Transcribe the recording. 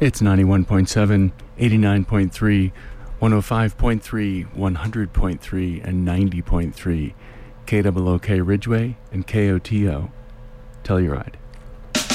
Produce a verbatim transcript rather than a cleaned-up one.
It's ninety-one point seven, eighty-nine point three, one oh five point three, one hundred point three, and ninety point three. K O O K Ridgeway and K O T O. Telluride.